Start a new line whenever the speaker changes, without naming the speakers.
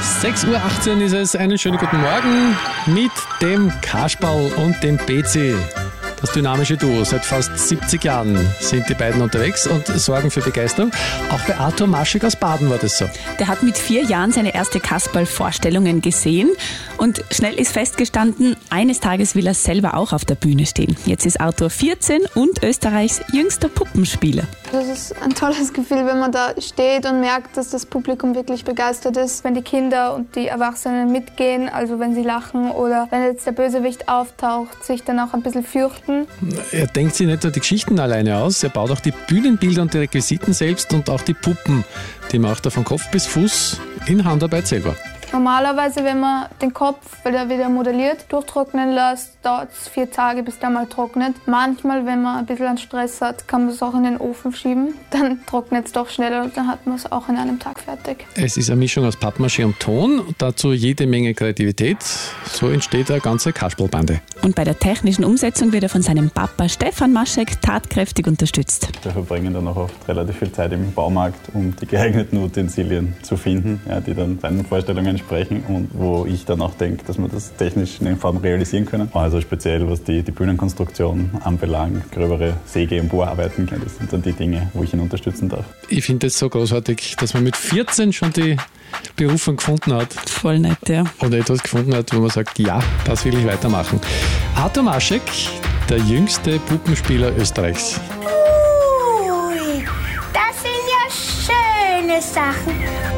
6:18 Uhr ist es. Einen schönen guten Morgen mit dem Kasperl und dem Bezi. Das dynamische Duo. Seit fast 70 Jahren sind die beiden unterwegs und sorgen für Begeisterung. Auch bei Arthur Maschek aus Baden war das so.
Der hat mit 4 Jahren seine erste Kasperl-Vorstellungen gesehen und schnell ist festgestanden, eines Tages will er selber auch auf der Bühne stehen. Jetzt ist Arthur 14 und Österreichs jüngster Puppenspieler.
Das ist ein tolles Gefühl, wenn man da steht und merkt, dass das Publikum wirklich begeistert ist. Wenn die Kinder und die Erwachsenen mitgehen, also wenn sie lachen oder wenn jetzt der Bösewicht auftaucht, sich dann auch ein bisschen fürchten.
Er denkt sich nicht nur die Geschichten alleine aus, er baut auch die Bühnenbilder und die Requisiten selbst und auch die Puppen. Die macht er von Kopf bis Fuß in Handarbeit selber.
Normalerweise, wenn man den Kopf, weil er wieder modelliert, durchtrocknen lässt, dauert es 4 Tage, bis der mal trocknet. Manchmal, wenn man ein bisschen an Stress hat, kann man es auch in den Ofen schieben. Dann trocknet es doch schneller und dann hat man es auch in einem Tag fertig.
Es ist eine Mischung aus Pappmaché und Ton, dazu jede Menge Kreativität. So entsteht eine ganze Kasperlbande.
Und bei der technischen Umsetzung wird er von seinem Papa Stefan Maschek tatkräftig unterstützt.
Wir verbringen dann auch oft relativ viel Zeit im Baumarkt, um die geeigneten Utensilien zu finden, ja, die dann seinen Vorstellungen sprechen und wo ich dann auch denke, dass wir das technisch in Form realisieren können. Also speziell was die Bühnenkonstruktion anbelangt, gröbere Säge- und Bohrarbeiten, das sind dann die Dinge, wo ich ihn unterstützen darf.
Ich finde es so großartig, dass man mit 14 schon die Berufung gefunden hat.
Voll nett, ja.
Oder etwas gefunden hat, wo man sagt, ja, das will ich weitermachen. Arthur Maschek, der jüngste Puppenspieler Österreichs.
Ui, das sind ja schöne Sachen.